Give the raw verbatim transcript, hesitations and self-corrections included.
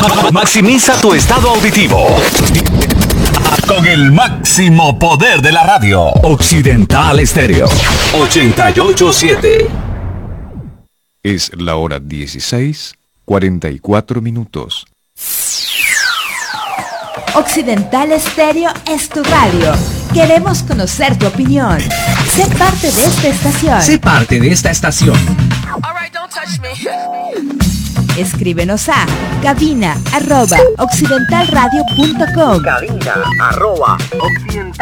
Maximiza tu estado auditivo con el máximo poder de la radio. Occidental Estéreo ochenta y ocho punto siete. Es la hora dieciséis, cuarenta y cuatro minutos. Occidental Estéreo es tu radio. Queremos conocer tu opinión. Sé parte de esta estación. Sé parte de esta estación. Escríbenos a cabina arroba occidentalradio punto com. Cabina arroba occidentalradio